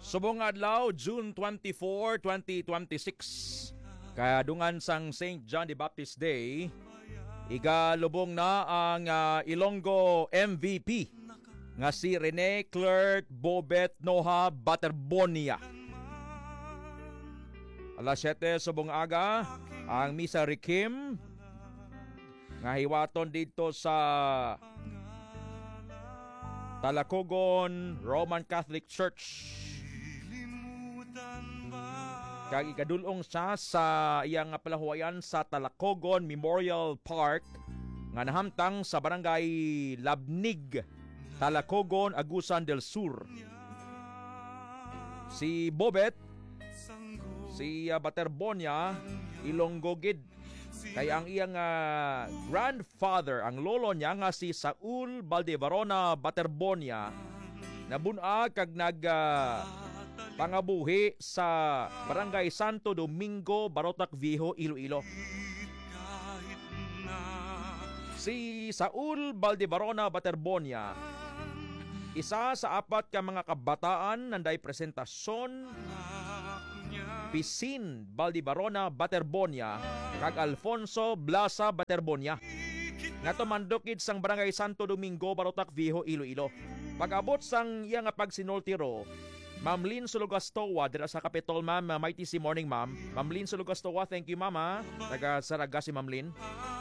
Subong adlaw, June 24, 2026. Kadungan sang St. John the Baptist Day, igalubong na ang Ilonggo MVP nga si Rene Clerk Bobet Noha Baterbonia. Alas 7 subong aga ang Misa Rikim nga hiwaton dito sa Talacogon Roman Catholic Church. Kag ikadulong siya sa iyang palahuayan sa Talacogon Memorial Park nga nahamtang sa barangay Labnig, Talacogon, Agusan del Sur. Si Bobet, si Baterbonia, Ilonggo gid. Kay ang iyang grandfather, ang lolo niya nga si Saul Valdevarona Baterbonia, nabunag kag pangabuhi sa Barangay Santo Domingo, Barotac Viejo, Iloilo. Si Saul Valdevarona Baterbonia, isa sa apat ka mga kabataan nanday presentasyon, Pisin Valdevarona Baterbonia kag Alfonso Blasa Baterbonia nga tumandukid sang Barangay Santo Domingo, Barotac Viejo, Iloilo. Pag-abot sang iyang pagsinultiro, Ma'am Lynn Sulugastowa dira sa Capitol, ma'am. Mighty si morning, ma'am. Ma'am Lynn Sulugastowa, thank you, mama. Taga Saraga si Ma'am Lynn.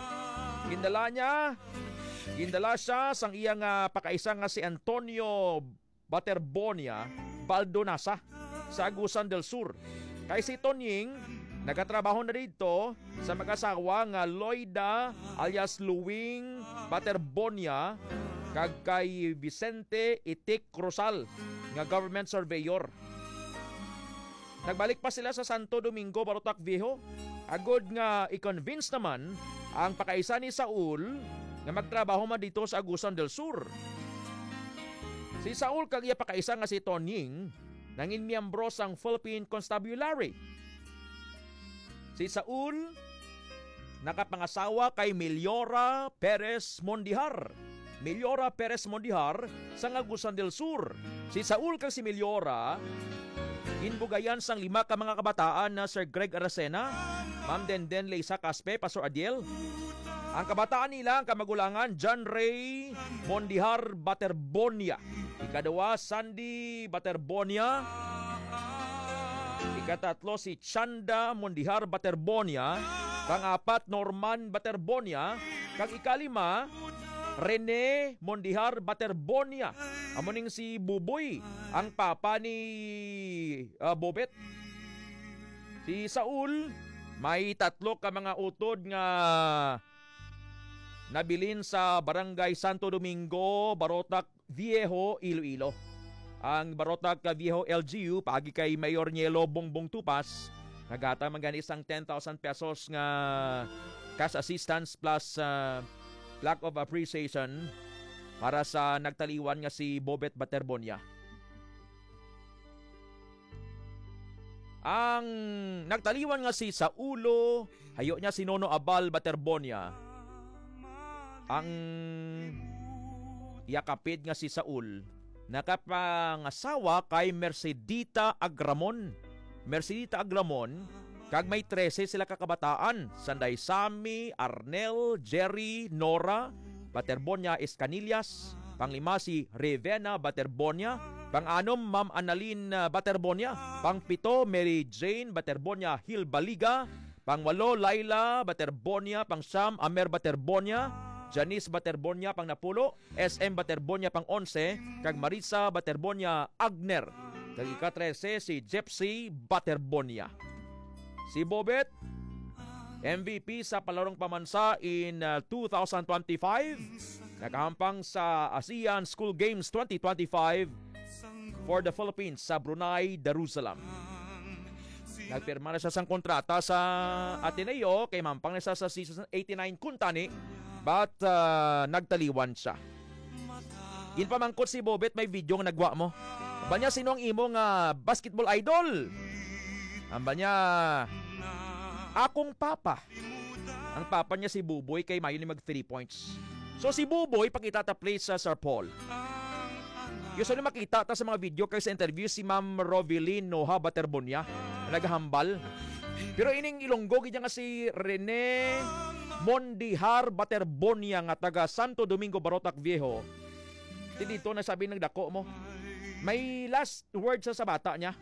Gindala siya sang iyang pakaisa nga si Antonio Baterbonia Baldonasa sa Agusan del Sur. Kay si Tonying, nagatrabaho na dito sa mag-asawa nga Loida alias Luwing Baterbonia kag kay Vicente Itik Cruzal nga government surveyor. Nagbalik pa sila sa Santo Domingo, Barotac Viejo. Agod nga i-convince naman ang pakaisa ni Saul nga magtrabaho man dito sa Agusan del Sur. Si Saul kag iya pakaisa nga si Tonying nangin miyembro sang Philippine Constabulary. Si Saul nakapangasawa kay Meliora Perez Mondihar. Meliora Perez Mondihar sa Agusan del Sur. Si Saul kag si Meliora inbugayan sang 5 ka mga kabataan na Sir Greg Aracena, Ma'am Denden Leisa Caspe, Pastor Adiel. Ang kabataan nila ang kamagulangan John Ray Mondihar Baterbonia, ikaduwa Sandy Baterbonia, ikatatlo si Chanda Mondihar Baterbonia, pangapat Norman Baterbonia, kag ikalima Rene Mondihar Baterbonia. Amoning si Buboy, ang papa ni Bobet. Si Saul, may 3 ka mga utod nga nabilin sa Barangay Santo Domingo, Barotac Viejo, Iloilo. Ang Barotac Viejo LGU, pagi kay Mayor Nielo Bongbong Tupas, nagata magani isang 10,000 pesos nga cash assistance plus plaque of appreciation para sa nagtaliwan nga si Bobet Baterbonia. Ang nagtaliwan nga si Saulo, hayo niya si Nono Abal Baterbonia. Ang yakapid nga si Saul, nakapangasawa kay Mercedita Agramon. Mercedita Agramon, kag may 13 sila kakabataan. Sanday Sammy, Arnel, Jerry, Nora Baterbonia Escanillas. Panglima si Revena Baterbonia. Pang-anom Ma'am Annalyn Baterbonia. Pang-7 Mary Jane Baterbonia Hilbaliga. Pang-8 Laila Baterbonia. Pang-9 Amer Baterbonia. Janice Baterbonia pang-10. SM Baterbonia pang-11. Kag Marisa Baterbonia Agner. Kag ika-13 si Jepsy Baterbonia. Si Bobet, MVP sa palarong pamansa in 2025. Nakahampang sa ASEAN School Games 2025 for the Philippines sa Brunei, Darussalam. Nagpirma na siya sang kontrata sa Ateneo kay mampang na siya sa season 89 kuntani, but nagtaliwan siya. Ginpamangkot si Bobet, may video nga nagwa mo. Banya sino ang imo nga basketball idol? Amba niya, akong papa. Ang papa niya si Buboy, kay mayo ni mag 3 points. So si Buboy, pag itataplay sa Sir Paul. Usually makita ta sa mga video kay sa interview si Ma'am Rovilyn Noha Baterbonia na naghahambal. Pero ining Ilonggo gid nga si Rene Mondihar Baterbonia nga taga Santo Domingo, Barotac Viejo. Dito na sabi ng dako mo. May last word sa bata niya.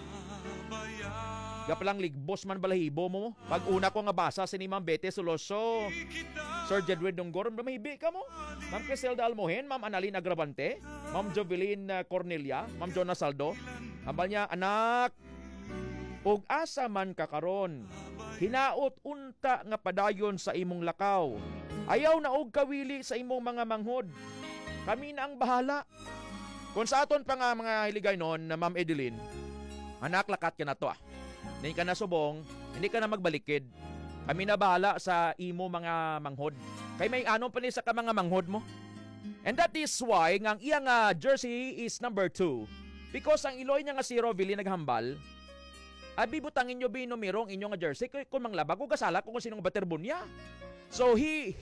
Gapalang ligbos man balahibo mo. Pag una ko nga basa si ni Ma'am Bete Soloso, Sir Jedwin Donggor, mahibi ka mo. Ma'am Criselda Almohen, Ma'am Annalyn Agravante, Ma'am Jovelyn Cornelia, Ma'am Jonas Saldo. Ambal niya, anak, ug asa man kakaron, hinaot unta nga padayon sa imong lakaw. Ayaw na og kawili sa imong mga manghod. Kami na ang bahala. Kung sa aton pa nga mga hiligay noon na Ma'am Edeline, anak, lakat ka na to. Hindi ka na subong, hindi ka na magbalikid. Kami na bahala sa imo mga manghod. Kay may ano pa ni sa ka mga manghod mo. And that is why ang iyang jersey is number 2. Because ang iloy niya nga si Rovilyn naghambal, abi butangin nyo binumirong inyong jersey kung manglaba ko kasala kung sinong baterbon niya. So he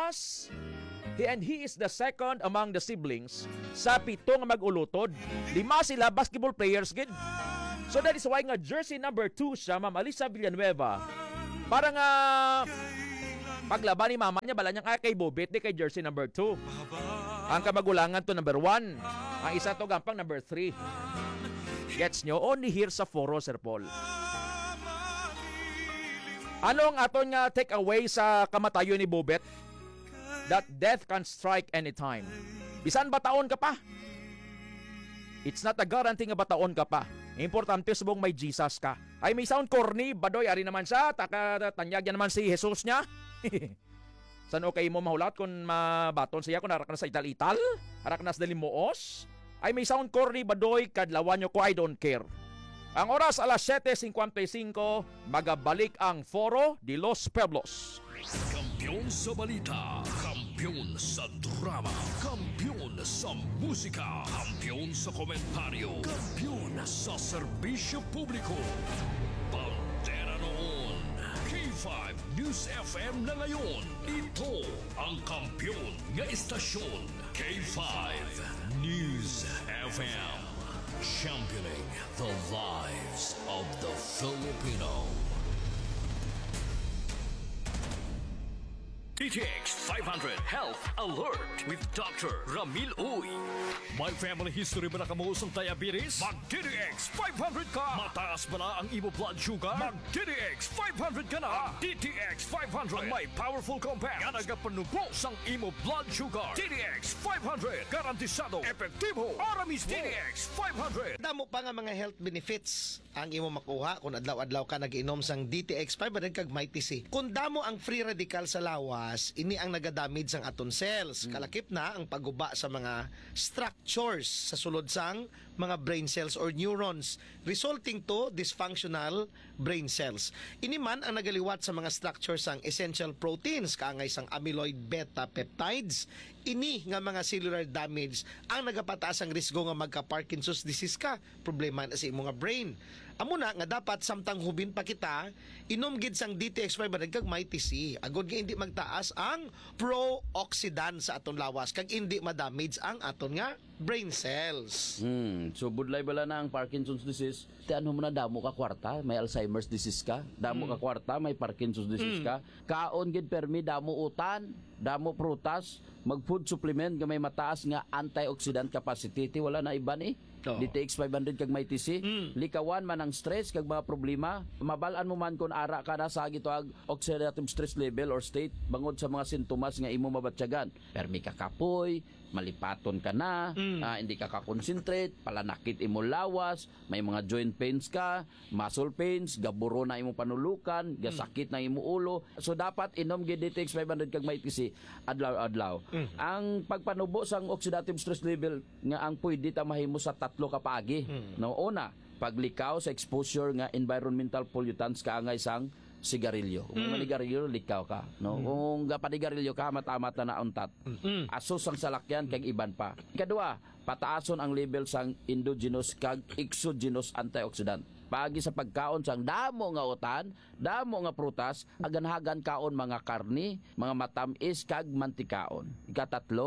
is the second among the siblings sa 7 nga mag-ulutod. 5 sila basketball players gid. So that is why nga jersey number 2 siya, Ma'am Alisa Villanueva. Para nga paglaban ni mama niya, bala niya kay Bobet, di kay jersey number 2. Ang kamagulangan to number 1. Ang isa to gampang number 3. Gets nyo? Only here sa Foro, Sir Paul. Ano ang aton nga take away sa kamatayon ni Bobet? That death can strike anytime. Bisan bataon ka pa. It's not a guarantee nga bataon ka pa. Importante subong may Jesus ka. Ay may sound corny, badoy, ari naman siya, tanyag yan naman si Jesus niya. San okay mo mahulat kung mabaton siya, kung harak na sa ital-ital, harak na sa dalimuos. Ay may sound corny, badoy, kadlawan nyo ko, I don't care. Ang oras alas 7:55, magabalik ang Foro de los Pueblos. Kampiyon sa balita, kampiyon sa drama, kampiyon sa musika, kampiyon sa komentaryo, kampiyon sa serbisyo publiko. Bandera noon, K5 News FM na ngayon. Ito ang kampiyon nga istasyon, K5 News FM. Championing the lives of the Filipino. DTX 500 Health Alert with Dr. Ramil Uy. May family history ba na kamuusong diabetes? Mag-DTX 500 ka! Mataas ba na ang imo blood sugar? Mag-DTX 500 ka na! DTX 500 ang may powerful compound nga nagapanubo sang imo blood sugar. DTX 500 garantisado, epektibo, para mismo. DTX 500. Damo pa nga mga health benefits ang imo makuha kung adlaw-adlaw ka nag-inom sang DTX 500 kag Mighty C. Kung damo ang free radical sa lawas, ini ang nagadamage sang aton cells. Kalakip na ang pagguba sa mga structures sa sulod sang mga brain cells or neurons, resulting to dysfunctional brain cells. Ini man ang nagaliwat sa mga structures sang essential proteins, kaangay sang amyloid beta peptides. Ini nga mga cellular damage ang nagapataas ang risgo nga magka-Parkinson's disease ka. Problema na sa imong brain. Amo na nga dapat samtang hubin pa kita, inom gid sang DTX 500 kag Mighty C. Agod nga hindi magtaas ang pro-oxidant sa aton lawas kag hindi ma-damage ang aton nga brain cells. So budlay bala na ang Parkinson's disease, tiano mo na damo ka kwarta, may Alzheimer's disease ka, damo ka kwarta, may Parkinson's disease ka. Kaon gid permi damo utan, damo prutas, mag food supplement nga may mataas nga antioxidant capacity, ti wala na iban eh. DTX 500 kag Mighty C. Likawan man ang stress kag mga problema, mabalaan mo man kung ara ka na sa gitoag oxidative stress level or state bangod sa mga sintomas nga imo mabatyagan. Permi ka kapoy, malipaton ka na, hindi ka ka-concentrate, palanakit imo lawas, may mga joint pains ka, muscle pains, gaburo na imo panulukan, gasakit na imo ulo. So dapat inom gid DTX 500 kag Mighty C adlaw-adlaw. Ang pagpanubo sang oxidative stress level nga ang pwede ta mahimo sa 3 ka paagi. No, una, paglikaw sa exposure nga environmental pollutants kaangay sang sigarilyo. Kung manigarilyo, likaw ka. No? Kung panigarilyo ka, matamat na nauntat. Asos ang salakyan, kag iban pa. Kadua, pataason ang level sang endogenous kag exogenous antioxidant. Pagi sa pagkaon sang damo nga utan, damo nga prutas, aganhagan kaon mga karni, mga matamis kag mantikaon. Ikatatlo,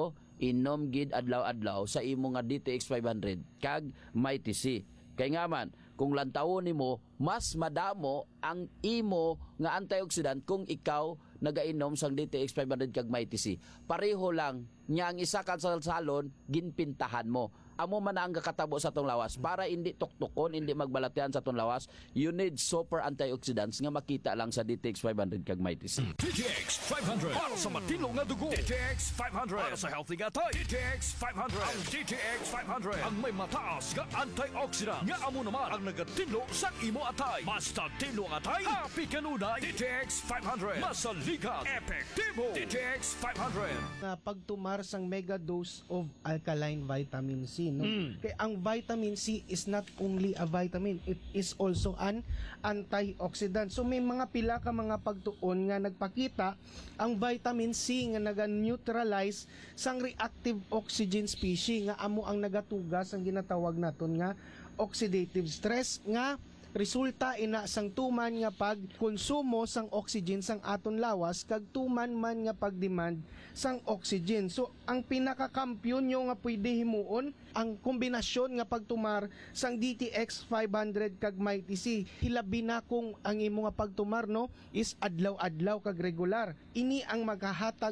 inom gid adlaw-adlaw sa imo nga DTX 500 kag Mighty C. Kay nga man, kung lantawon nimo, mas madamo ang imo nga antioxidant kung ikaw nagainom sang DTX 500 kag Mighty C. Pareho lang nya ang isa ka sa salon ginpintahan mo. Amo man ang kakatabo sa tong lawas para hindi tuktukon, hindi magbalatian sa tong lawas. You need super antioxidants nga makita lang sa DTX 500 kag Mighty C. DTX 500 para sa matino nga dugo. DTX 500 para sa healthy nga tay. DTX 500 ang DTX 500 ang may mataas nga antioxidant nga amo naman ang nagatino sa imo atay. Basta tino nga atay, happy kanunay. DTX 500 masaligan, epektibo. DTX 500 na pagtumar sang mega dose of alkaline vitamin C, no? Kaya ang vitamin C is not only a vitamin, it is also an antioxidant. So may mga pila ka mga pagtuon nga nagpakita ang vitamin C nga naga-neutralize sang reactive oxygen species nga amo ang nagatugas ang ginatawag naton nga oxidative stress nga resulta ina sang tuman nga pagkonsumo sang oxygen sang aton lawas kag tuman man nga pagdemand sang oxygen. So ang pinakakampiyon nyo nga pwede himuon ang kombinasyon nga pagtumar sang DTX 500 kag Mighty C. Hilabi na kung ang imo nga pagtumar no is adlaw-adlaw kag regular. Ini ang maghahatag